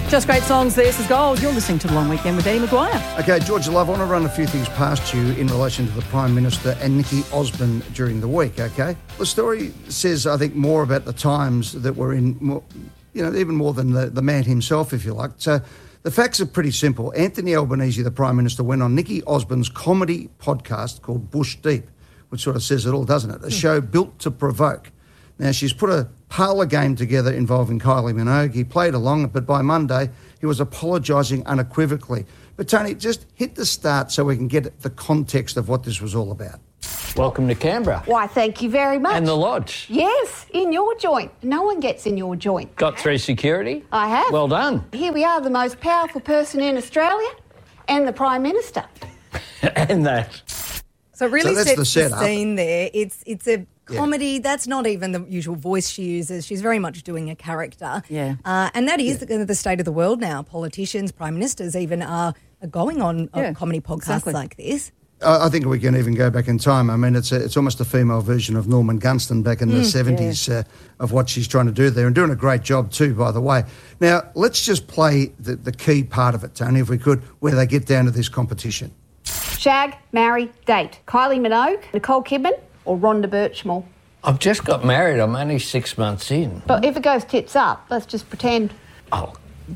Just great songs. This is Gold. You're listening to The Long Weekend with Eddie McGuire. Okay, Georgia Love, I want to run a few things past you in relation to the Prime Minister and Nikki Osborne during the week, okay? The story says, I think, more about the times that we're in, more, even more than the man himself, if you like. So the facts are pretty simple. Anthony Albanese, the Prime Minister, went on Nikki Osborne's comedy podcast called Bush Deep, which sort of says it all, doesn't it? A show built to provoke. Now, she's put a parlour game together involving Kylie Minogue. He played along, but by Monday, he was apologising unequivocally. But, Tony, just hit the start so we can get the context of what this was all about. Welcome to Canberra. Why, thank you very much. And the lodge. Yes, in your joint. No one gets in your joint. Got through security? I have. Well done. Here we are, the most powerful person in Australia and the Prime Minister. And that. So it really that's sets the scene there. It's a comedy. That's not even the usual voice she uses. She's very much doing a character. Yeah. And that is the state of the world now. Politicians, prime ministers even are going on comedy podcasts like this. I think we can even go back in time. I mean, it's almost a female version of Norman Gunston back in the 70s of what she's trying to do there, and doing a great job too, by the way. Now, let's just play the key part of it, Tony, if we could, where they get down to this competition. Shag, marry, date. Kylie Minogue, Nicole Kidman or Rhonda Birchmore? I've just got married. I'm only 6 months in. But if it goes tits up, let's just pretend Oh,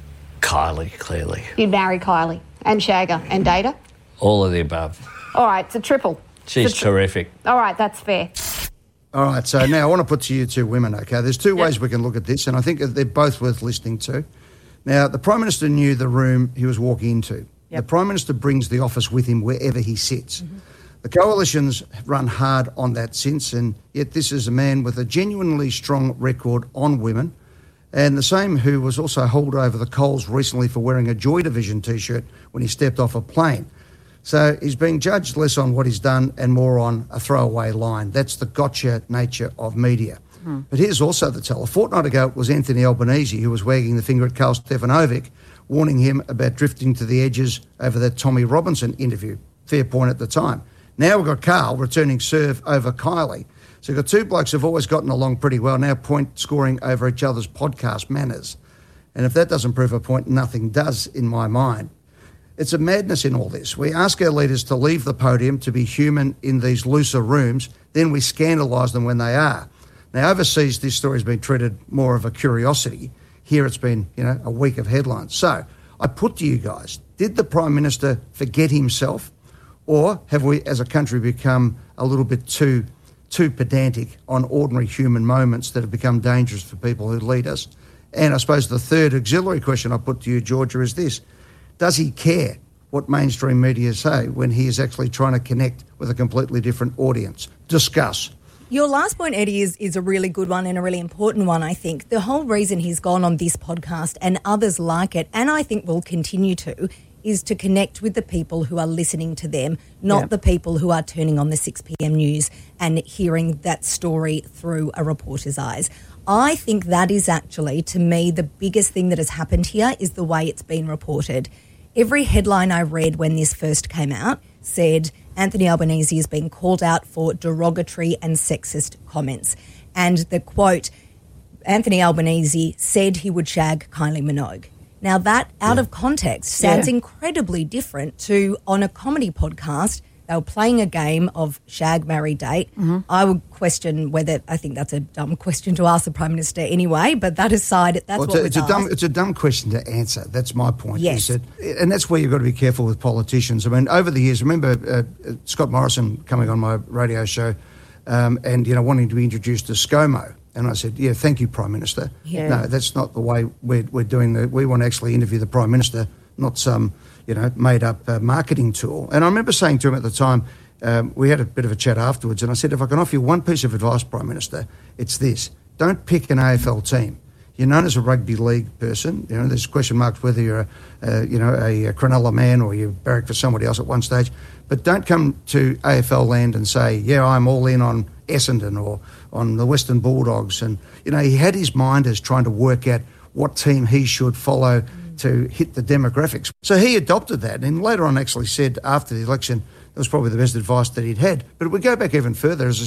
Kylie, clearly. you'd marry Kylie and shag her and date her. All of the above. All right, it's a triple. She's terrific. All right, that's fair. All right, so now I want to put to you two women, okay? There's two ways we can look at this, and I think they're both worth listening to. Now, the Prime Minister knew the room he was walking into. The Prime Minister brings the office with him wherever he sits. Mm-hmm. The coalition's run hard on that since, and yet this is a man with a genuinely strong record on women, and the same who was also hauled over the coals recently for wearing a Joy Division T-shirt when he stepped off a plane. So he's being judged less on what he's done and more on a throwaway line. That's the gotcha nature of media. But here's also the tell. A fortnight ago, it was Anthony Albanese who was wagging the finger at Karl Stefanovic, warning him about drifting to the edges over that Tommy Robinson interview. Fair point at the time. Now we've got Karl returning serve over Kylie. So we've got two blokes who've always gotten along pretty well, now point scoring over each other's podcast manners. And if that doesn't prove a point, nothing does in my mind. It's a madness in all this. We ask our leaders to leave the podium, to be human in these looser rooms, then we scandalise them when they are. Now, overseas, this story's been treated more of a curiosity. Here it's been, a week of headlines. So I put to you guys, did the Prime Minister forget himself, or have we as a country become a little bit too pedantic on ordinary human moments that have become dangerous for people who lead us? And I suppose the third auxiliary question I put to you, Georgia, is this. Does he care what mainstream media say when he is actually trying to connect with a completely different audience? Discuss. Your last point, Eddie, is a really good one and a really important one, I think. The whole reason he's gone on this podcast and others like it, and I think will continue to, is to connect with the people who are listening to them, not the people who are turning on the 6 p.m. news and hearing that story through a reporter's eyes. I think that is actually, to me, the biggest thing that has happened here is the way it's been reported. Every headline I read when this first came out said Anthony Albanese is being called out for derogatory and sexist comments. And the quote, Anthony Albanese said he would shag Kylie Minogue. Now that, out of context, sounds incredibly different to on a comedy podcast. They were playing a game of shag, marry, date. Mm-hmm. I would question whether, I think that's a dumb question to ask the Prime Minister anyway, but that aside, it's a dumb question to answer. That's my point. Yes. And that's where you've got to be careful with politicians. I mean, over the years, remember Scott Morrison coming on my radio show and, wanting to be introduced to ScoMo. And I said, thank you, Prime Minister. Yeah. No, that's not the way we're doing it. We want to actually interview the Prime Minister, not some made-up marketing tool. And I remember saying to him at the time, we had a bit of a chat afterwards, and I said, if I can offer you one piece of advice, Prime Minister, it's this. Don't pick an AFL team. You're known as a rugby league person. There's question marks whether you're a Cronulla man or you barrack for somebody else at one stage. But don't come to AFL land and say, I'm all in on Essendon or on the Western Bulldogs. And, he had his mind as trying to work out what team he should follow to hit the demographics. So he adopted that and later on actually said after the election it was probably the best advice that he'd had. But if we go back even further, as I said,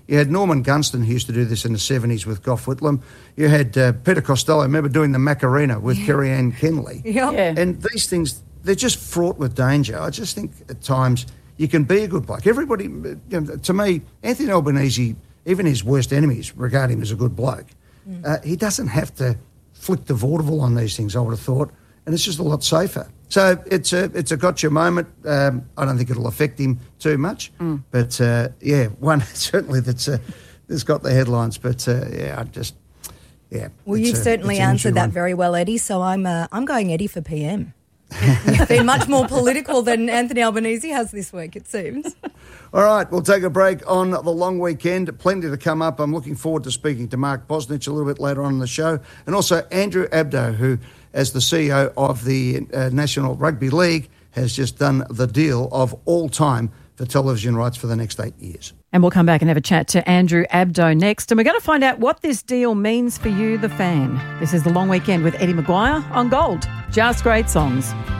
You had Norman Gunston, who used to do this in the 70s with Gough Whitlam. You had Peter Costello, remember doing the Macarena with Kerry Ann Kenley. Yeah. And these things, they're just fraught with danger. I just think at times you can be a good bloke. Everybody, to me, Anthony Albanese, even his worst enemies regard him as a good bloke. He doesn't have to flick the vaudeville on these things, I would have thought, and it's just a lot safer. So it's a gotcha moment. I don't think it'll affect him too much, but one certainly that's got the headlines. But Well, you've certainly answered that very well, Eddie. So I'm going Eddie for PM. You've been much more political than Anthony Albanese has this week, it seems. All right, we'll take a break on the long weekend. Plenty to come up. I'm looking forward to speaking to Mark Bosnich a little bit later on in the show, and also Andrew Abdo, who, as the CEO of the National Rugby League, has just done the deal of all time for television rights for the next 8 years. And we'll come back and have a chat to Andrew Abdo next. And we're going to find out what this deal means for you, the fan. This is The Long Weekend with Eddie Maguire on Gold. Just great songs.